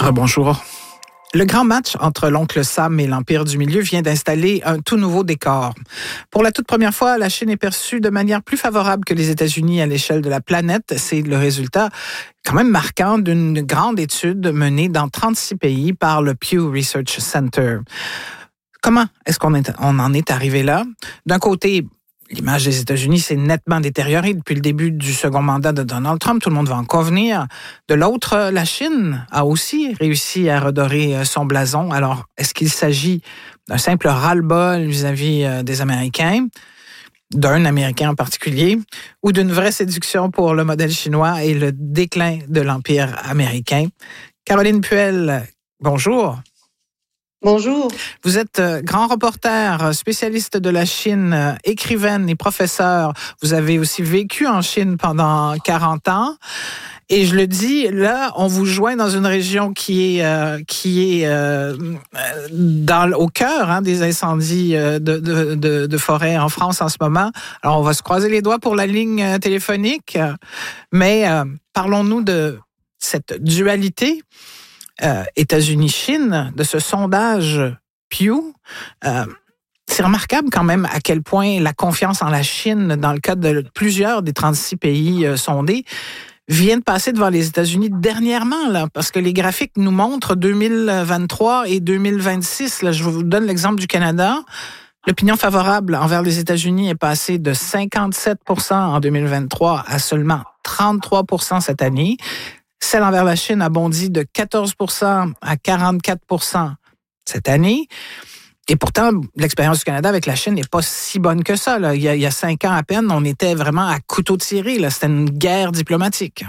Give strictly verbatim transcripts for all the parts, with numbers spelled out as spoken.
Rebonjour. Le grand match entre l'oncle Sam et l'Empire du Milieu vient d'installer un tout nouveau décor. Pour la toute première fois, la Chine est perçue de manière plus favorable que les États-Unis à l'échelle de la planète. C'est le résultat quand même marquant d'une grande étude menée dans trente-six pays par le Pew Research Center. Comment est-ce qu'on est, on en est arrivé là? D'un côté, l'image des États-Unis s'est nettement détériorée depuis le début du second mandat de Donald Trump. Tout le monde va en convenir. De l'autre, la Chine a aussi réussi à redorer son blason. Alors, est-ce qu'il s'agit d'un simple ras-le-bol vis-à-vis des Américains, d'un Américain en particulier, ou d'une vraie séduction pour le modèle chinois et le déclin de l'Empire américain? Caroline Puel, bonjour. Bonjour. Vous êtes grand reporter, spécialiste de la Chine, écrivaine et professeur. Vous avez aussi vécu en Chine pendant quarante ans. Et je le dis, là, on vous joint dans une région qui est euh, qui est euh, dans au cœur hein, des incendies de, de, de, de forêt en France en ce moment. Alors, on va se croiser les doigts pour la ligne téléphonique. Mais euh, parlons-nous de cette dualité Euh, États-Unis-Chine, de ce sondage Pew. Euh, c'est remarquable quand même à quel point la confiance en la Chine, dans le cas de plusieurs des trente-six pays euh, sondés, vient de passer devant les États-Unis dernièrement, là, parce que les graphiques nous montrent deux mille vingt-trois et deux mille vingt-six. Là, je vous donne l'exemple du Canada. L'opinion favorable envers les États-Unis est passée de cinquante-sept pour cent en deux mille vingt-trois à seulement trente-trois pour cent cette année. Celle envers la Chine a bondi de quatorze pour cent à quarante-quatre pour cent cette année. Et pourtant, l'expérience du Canada avec la Chine n'est pas si bonne que ça. Là. Il y a, il y a cinq ans à peine, on était vraiment à couteau tiré. Là. C'était une guerre diplomatique.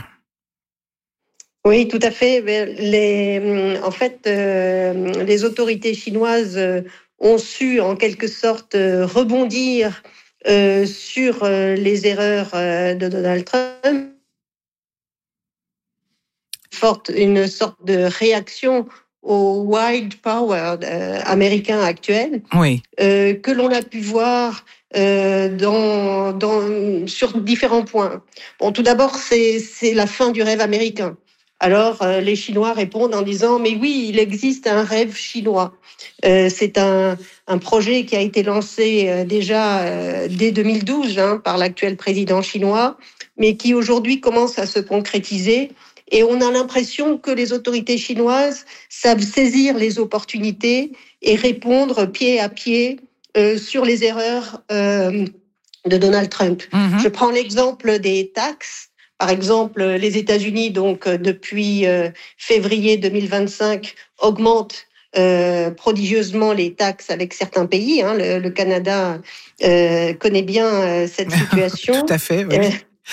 Oui, tout à fait. Les, en fait, euh, les autorités chinoises ont su, en quelque sorte, rebondir euh, sur les erreurs de Donald Trump. Une sorte de réaction au wild power euh, américain actuel, oui. euh, que l'on a pu voir euh, dans, dans, sur différents points. Bon, tout d'abord, c'est, c'est la fin du rêve américain. Alors, euh, les Chinois répondent en disant « Mais oui, il existe un rêve chinois. Euh, » C'est un, un projet qui a été lancé euh, déjà euh, dès deux mille douze hein, par l'actuel président chinois, mais qui aujourd'hui commence à se concrétiser. Et on a l'impression que les autorités chinoises savent saisir les opportunités et répondre pied à pied euh, sur les erreurs euh, de Donald Trump. Mm-hmm. Je prends l'exemple des taxes. Par exemple, les États-Unis, donc depuis euh, février deux mille vingt-cinq, augmentent euh, prodigieusement les taxes avec certains pays. Hein. Le, le Canada euh, connaît bien euh, cette situation. Tout à fait, oui. Euh,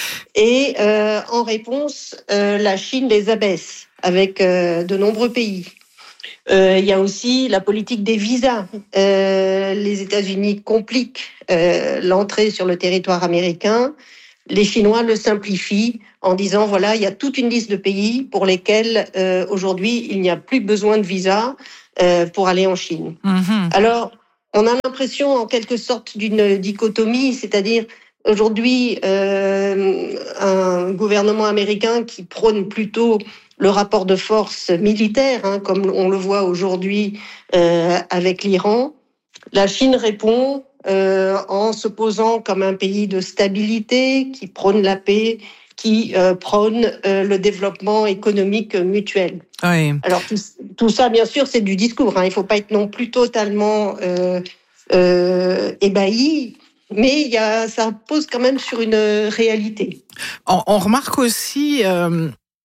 Et euh, en réponse, euh, la Chine les abaisse avec euh, de nombreux pays. Euh, il y a aussi la politique des visas. Euh, les États-Unis compliquent euh, l'entrée sur le territoire américain. Les Chinois le simplifient en disant voilà, il y a toute une liste de pays pour lesquels euh, aujourd'hui il n'y a plus besoin de visa euh, pour aller en Chine. Mm-hmm. Alors, on a l'impression en quelque sorte d'une dichotomie, c'est-à-dire aujourd'hui, euh, un gouvernement américain qui prône plutôt le rapport de force militaire, hein, comme on le voit aujourd'hui euh, avec l'Iran. La Chine répond euh, en se posant comme un pays de stabilité, qui prône la paix, qui euh, prône euh, le développement économique mutuel. Oui. Alors tout, tout ça, bien sûr, c'est du discours. Hein. Il ne faut pas être non plus totalement euh, euh, ébahi. Mais il y a, ça pose quand même sur une réalité. On, on remarque aussi, euh,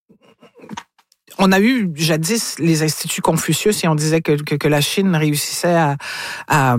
on a eu jadis les instituts Confucius et on disait que, que, que la Chine réussissait à, à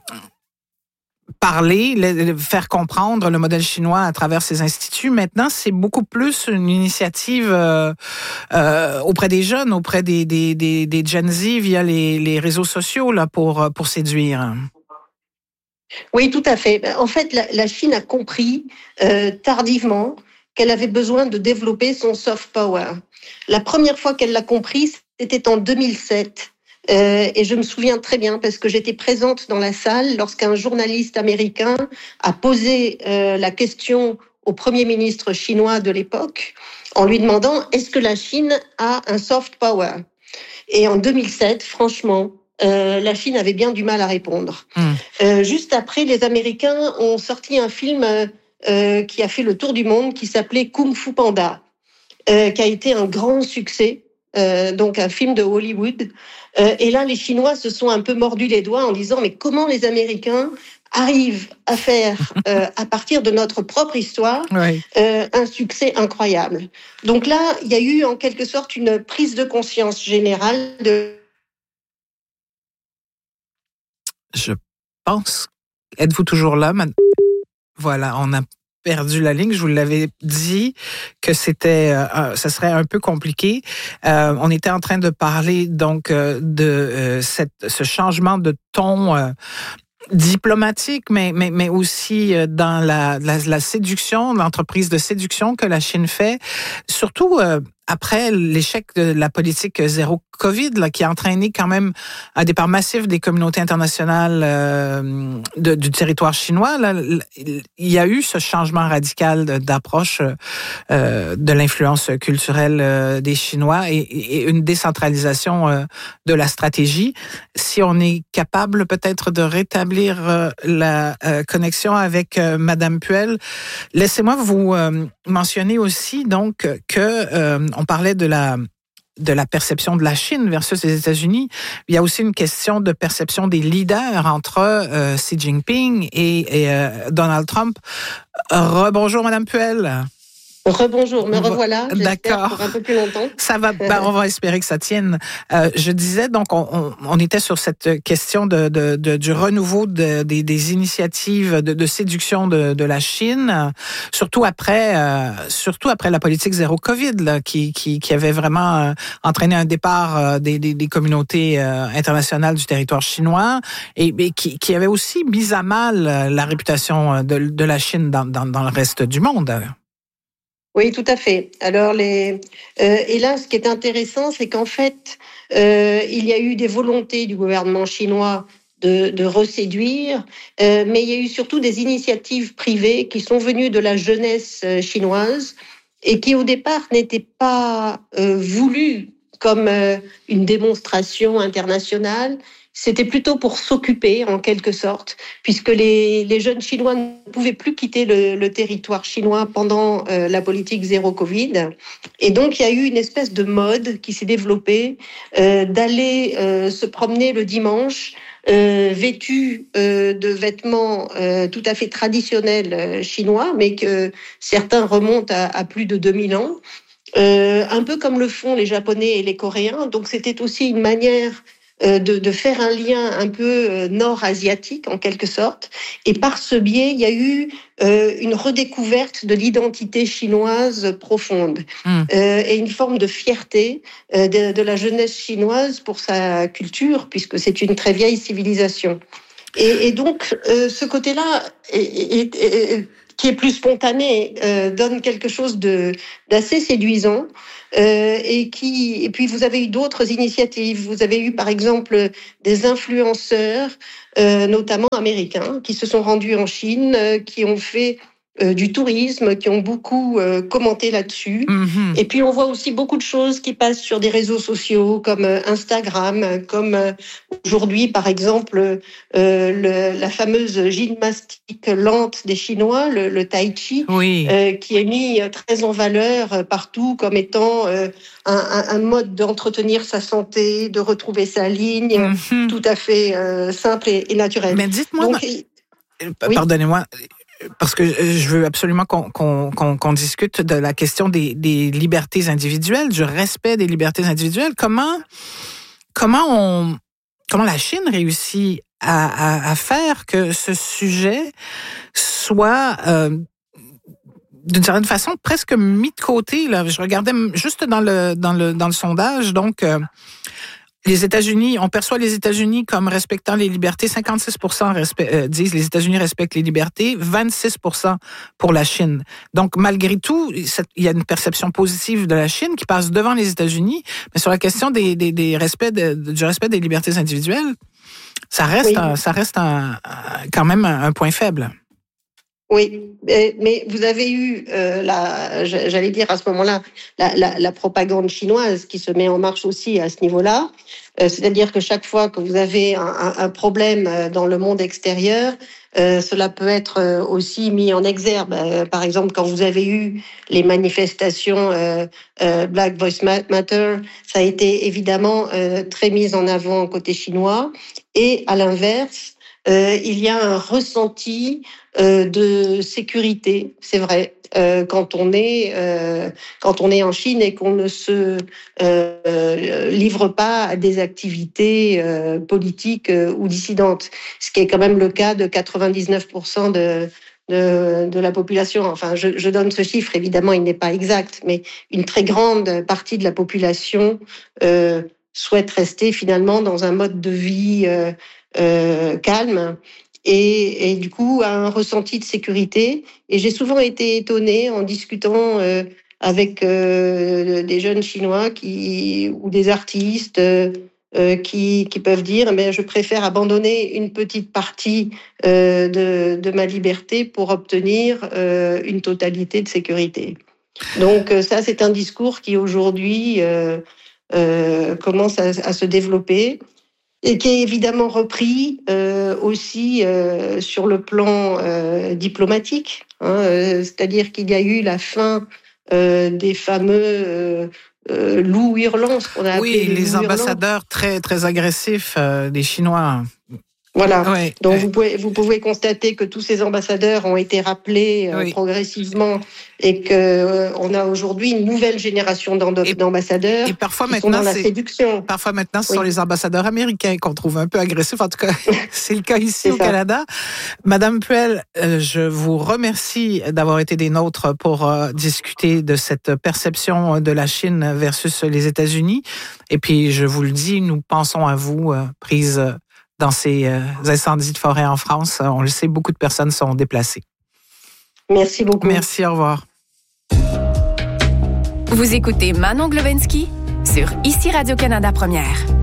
parler, le, faire comprendre le modèle chinois à travers ces instituts. Maintenant, c'est beaucoup plus une initiative euh, euh, auprès des jeunes, auprès des, des, des, des Gen Z via les, les réseaux sociaux là, pour, pour séduire. Oui, tout à fait. En fait, la, la Chine a compris euh, tardivement qu'elle avait besoin de développer son soft power. La première fois qu'elle l'a compris, c'était en deux mille sept. Euh, et je me souviens très bien parce que j'étais présente dans la salle lorsqu'un journaliste américain a posé euh, la question au Premier ministre chinois de l'époque en lui demandant « Est-ce que la Chine a un soft power ?» Et en deux mille sept, franchement, euh, la Chine avait bien du mal à répondre. Mmh. Euh, juste après, les Américains ont sorti un film euh, qui a fait le tour du monde, qui s'appelait Kung Fu Panda, euh, qui a été un grand succès. Euh, donc un film de Hollywood. Euh, et là, les Chinois se sont un peu mordus les doigts en disant mais comment les Américains arrivent à faire, euh, à partir de notre propre histoire, oui. euh, un succès incroyable. Donc là, il y a eu en quelque sorte une prise de conscience générale de... Je pense... Êtes-vous toujours là, madame? Voilà, on a perdu la ligne. Je vous l'avais dit que c'était, euh, ça serait un peu compliqué. Euh, on était en train de parler donc euh, de euh, cette, ce changement de ton euh, diplomatique, mais mais mais aussi dans la la, la séduction, l'entreprise de séduction que la Chine fait, surtout euh, après l'échec de la politique zéro Covid, là, qui a entraîné quand même un départ massif des communautés internationales euh, de, du territoire chinois, là, il y a eu ce changement radical d'approche euh, de l'influence culturelle euh, des Chinois et, et une décentralisation euh, de la stratégie. Si on est capable peut-être de rétablir euh, la euh, connexion avec euh, Madame Puel, laissez-moi vous euh, mentionner aussi donc que euh, on parlait de la de la perception de la Chine versus les États-Unis. Il y a aussi une question de perception des leaders entre euh, Xi Jinping et, et euh, Donald Trump. Rebonjour, Madame Puel. Rebonjour, me revoilà. D'accord. Pour un peu plus longtemps. Ça va. Ben, on va espérer que ça tienne. Euh, je disais donc, on, on, on était sur cette question de, de, de du renouveau de, des, des initiatives de, de séduction de, de la Chine, surtout après, euh, surtout après la politique zéro Covid, là, qui, qui, qui avait vraiment euh, entraîné un départ euh, des, des, des communautés euh, internationales du territoire chinois et, et qui, qui avait aussi mis à mal la réputation de, de la Chine dans, dans, dans le reste du monde. Oui, tout à fait. Alors, les, euh, et là, ce qui est intéressant, c'est qu'en fait, euh, il y a eu des volontés du gouvernement chinois de, de reséduire, euh, mais il y a eu surtout des initiatives privées qui sont venues de la jeunesse chinoise et qui, au départ, n'étaient pas euh, voulues comme euh, une démonstration internationale. C'était plutôt pour s'occuper, en quelque sorte, puisque les, les jeunes Chinois ne pouvaient plus quitter le, le territoire chinois pendant euh, la politique zéro Covid. Et donc, il y a eu une espèce de mode qui s'est développée euh, d'aller euh, se promener le dimanche euh, vêtus euh, de vêtements euh, tout à fait traditionnels euh, chinois, mais que certains remontent à, à plus de deux mille ans, euh, un peu comme le font les Japonais et les Coréens. Donc, c'était aussi une manière De, de faire un lien un peu nord-asiatique en quelque sorte. Et par ce biais, il y a eu euh, une redécouverte de l'identité chinoise profonde mmh. euh, et une forme de fierté euh, de, de la jeunesse chinoise pour sa culture, puisque c'est une très vieille civilisation. Et, et donc, euh, ce côté-là est, est, est, qui est plus spontané, euh, donne quelque chose de, d'assez séduisant. Euh, et qui et puis vous avez eu d'autres initiatives. Vous avez eu par exemple des influenceurs, euh, notamment américains, qui se sont rendus en Chine, euh, qui ont fait euh, du tourisme, qui ont beaucoup euh, commenté là-dessus. Mm-hmm. Et puis on voit aussi beaucoup de choses qui passent sur des réseaux sociaux comme euh, Instagram, comme euh, aujourd'hui par exemple euh, le, la fameuse gymnastique lente des Chinois, le, le tai chi, oui. euh, qui est mis très en valeur partout comme étant euh, un, un, un mode d'entretenir sa santé, de retrouver sa ligne, mm-hmm. tout à fait euh, simple et, et naturel. Mais dites-moi, Donc, ma... pardonnez-moi. Oui. Parce que je veux absolument qu'on, qu'on, qu'on, qu'on discute de la question des, des libertés individuelles, du respect des libertés individuelles. Comment, comment, on, comment la Chine réussit à, à, à faire que ce sujet soit, euh, d'une certaine façon, presque mis de côté, là. Je regardais juste dans le, dans le, dans le sondage, donc... Euh, Les États-Unis, on perçoit les États-Unis comme respectant les libertés. cinquante-six pour cent respe- euh, disent les États-Unis respectent les libertés, vingt-six pour cent pour la Chine. Donc, malgré tout, il y a une perception positive de la Chine qui passe devant les États-Unis. Mais sur la question des, des, des respects de, du respect des libertés individuelles, ça reste, oui. un, ça reste un, un, quand même un, un point faible. Oui, mais vous avez eu, euh, la, j'allais dire à ce moment-là, la, la, la propagande chinoise qui se met en marche aussi à ce niveau-là. Euh, c'est-à-dire que chaque fois que vous avez un, un problème dans le monde extérieur, euh, cela peut être aussi mis en exergue. Euh, par exemple, quand vous avez eu les manifestations euh, euh, Black Voice Matter, ça a été évidemment euh, très mis en avant côté chinois. Et à l'inverse, euh, il y a un ressenti euh, de sécurité, c'est vrai, euh, quand on est euh, quand on est en Chine et qu'on ne se euh, livre pas à des activités euh, politiques euh, ou dissidentes, ce qui est quand même le cas de quatre-vingt-dix-neuf pour cent de De, de la population. Enfin, je, je donne ce chiffre, évidemment, il n'est pas exact, mais une très grande partie de la population euh, souhaite rester finalement dans un mode de vie euh, euh, calme et, et du coup a un ressenti de sécurité. Et j'ai souvent été étonnée en discutant euh, avec euh, des jeunes Chinois qui, ou des artistes euh, Euh, qui, qui peuvent dire mais je préfère abandonner une petite partie euh, de, de ma liberté pour obtenir euh, une totalité de sécurité. Donc euh, ça, c'est un discours qui aujourd'hui euh, euh, commence à, à se développer et qui est évidemment repris euh, aussi euh, sur le plan euh, diplomatique. Hein, euh, c'est-à-dire qu'il y a eu la fin euh, des fameux... Euh, Euh, loup hurlant, ce qu'on a oui, appelé les, les ambassadeurs hurlants. très très agressifs euh, des Chinois. Voilà. Oui. Donc vous pouvez vous pouvez constater que tous ces ambassadeurs ont été rappelés euh, oui. progressivement et que euh, on a aujourd'hui une nouvelle génération d'ambassadeurs et, et parfois qui maintenant sont dans la séduction. Parfois maintenant ce oui. sont les ambassadeurs américains qu'on trouve un peu agressifs. En tout cas, c'est le cas ici au ça. Canada. Madame Puel, euh, je vous remercie d'avoir été des nôtres pour euh, discuter de cette perception de la Chine versus les États-Unis. Et puis je vous le dis, nous pensons à vous, euh, prise dans ces euh, incendies de forêt en France. On le sait, beaucoup de personnes sont déplacées. Merci beaucoup. Merci, au revoir. Vous écoutez Manon Glowinski sur Ici Radio-Canada Première.